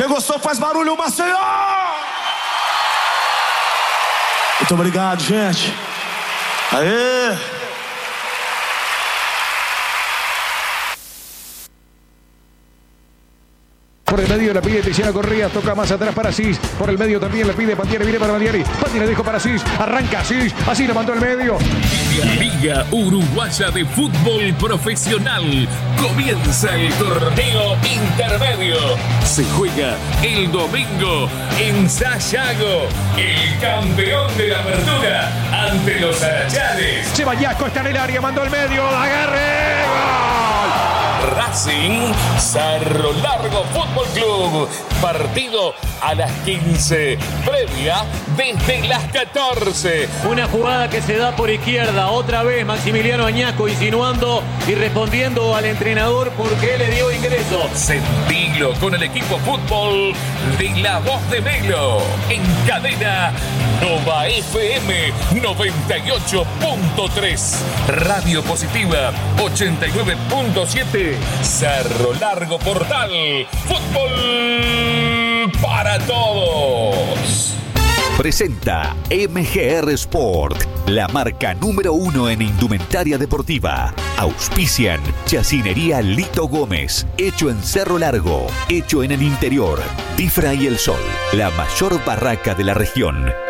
Quem gostou faz barulho, Maceió! Muito obrigado, gente. Aê! Por el medio la pide Tiziano Correa, toca más atrás para Asís. Por el medio también le pide Pantieri, viene para Pantieri. Pantieri le dejó para Asís, arranca Asís, así lo mandó el medio. Liga Uruguaya de Fútbol Profesional. Comienza el torneo intermedio. Se juega el domingo en Sayago. El campeón de la apertura ante los Arachanes. Ceballasco está en el área, mandó el medio, agarre, gol. Racing Cerro Largo Fútbol Club. Partido a las 15. Previa desde las 14. Una jugada que se da por izquierda. Otra vez Maximiliano Añasco insinuando y respondiendo al entrenador por qué le dio ingreso. Sentilo con el equipo fútbol de La Voz de Melo. En cadena Nova FM 98.3. Radio Positiva 89.7. Cerro Largo Portal. Fútbol para todos. Presenta MGR Sport, la marca número 1 en indumentaria deportiva. Auspician Chacinería Lito Gómez, hecho en Cerro Largo, hecho en el interior. Difra y El Sol, la mayor barraca de la región.